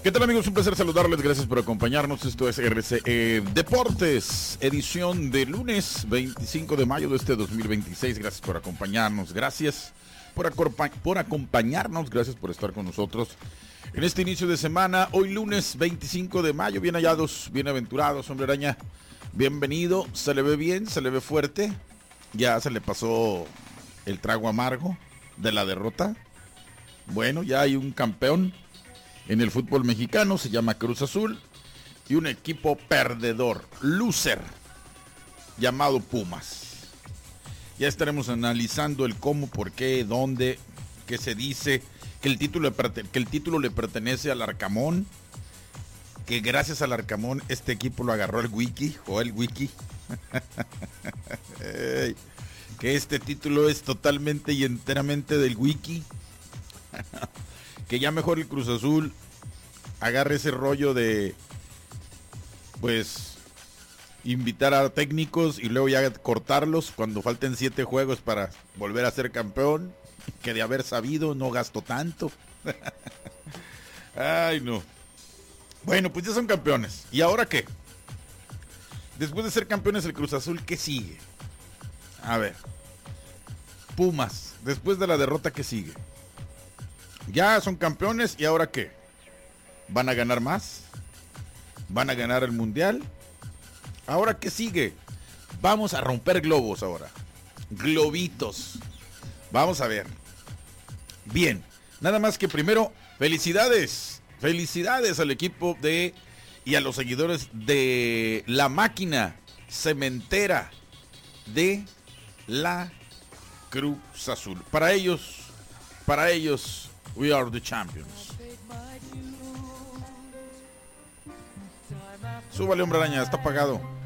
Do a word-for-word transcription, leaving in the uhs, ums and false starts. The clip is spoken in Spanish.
¿Qué tal, amigos? Un placer saludarles, gracias por acompañarnos. Esto es R C E Deportes, edición de lunes veinticinco de mayo de este dos mil veintiséis. Gracias por acompañarnos, gracias por, por acompañarnos, gracias por estar con nosotros en este inicio de semana. Hoy lunes veinticinco de mayo, bien hallados, bienaventurados, hombre araña, bienvenido. Se le ve bien, se le ve fuerte, ya se le pasó el trago amargo de la derrota. Bueno, ya hay un campeón en el fútbol mexicano, se llama Cruz Azul, y un equipo perdedor, loser, llamado Pumas. Ya estaremos analizando el cómo, por qué, dónde, qué se dice, que el título, que el título le pertenece al Arcamón, que gracias al Arcamón este equipo lo agarró el Wiki, o el Wiki, que este título es totalmente y enteramente del Wiki. Que ya mejor el Cruz Azul agarre ese rollo de, pues, invitar a técnicos y luego ya cortarlos cuando falten siete juegos para volver a ser campeón, que de haber sabido no gastó tanto. Ay, no. Bueno, pues ya son campeones. ¿Y ahora qué? Después de ser campeones el Cruz Azul, ¿qué sigue? A ver, Pumas, después de la derrota, ¿qué sigue? Ya son campeones, ¿y ahora qué? ¿Van a ganar más? ¿Van a ganar el mundial? ¿Ahora qué sigue? Vamos a romper globos ahora. Globitos. Vamos a ver. Bien, nada más que primero, felicidades. Felicidades al equipo de y a los seguidores de la máquina cementera de la Cruz Azul. Para ellos, para ellos, we are the champions. Súbale, hombre araña, está apagado.